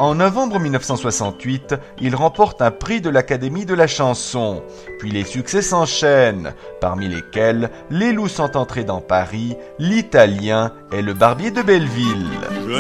En novembre 1968, il remporte un prix de l'Académie de la chanson. Puis les succès s'enchaînent, parmi lesquels Les loups sont entrés dans Paris, L'Italien et Le Barbier de Belleville. Je